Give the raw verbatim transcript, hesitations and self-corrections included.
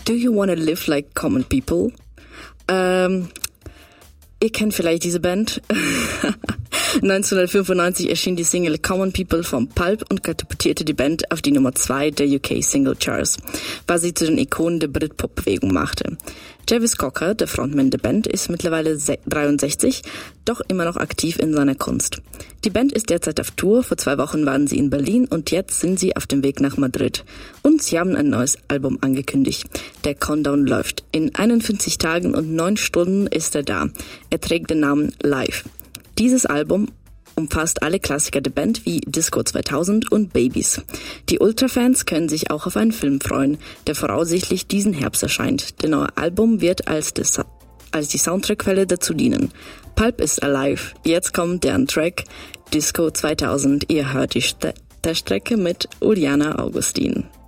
Do You Wanna Live Like Common People? Ähm, ihr kennt vielleicht diese Band. neunzehnhundertfünfundneunzig erschien die Single Common People von Pulp und katapultierte die Band auf die Nummer zwei der U K Single Charts, was sie zu den Ikonen der Britpop-Bewegung machte. Jarvis Cocker, der Frontman der Band, ist mittlerweile dreiundsechzig, doch immer noch aktiv in seiner Kunst. Die Band ist derzeit auf Tour, vor zwei Wochen waren sie in Berlin und jetzt sind sie auf dem Weg nach Madrid. Und sie haben ein neues Album angekündigt. Der Countdown läuft. In einundfünfzig Tagen und neun Stunden ist er da. Er trägt den Namen Live. Dieses Album umfasst alle Klassiker der Band wie Disco zweitausend und Babies. Die Ultra-Fans können sich auch auf einen Film freuen, der voraussichtlich diesen Herbst erscheint. Der neue Album wird als, des, als die Soundtrack-Quelle dazu dienen. Pulp is Alive. Jetzt kommt deren Track Disco zweitausend. Ihr hört die St- der Strecke mit Uliana Augustin.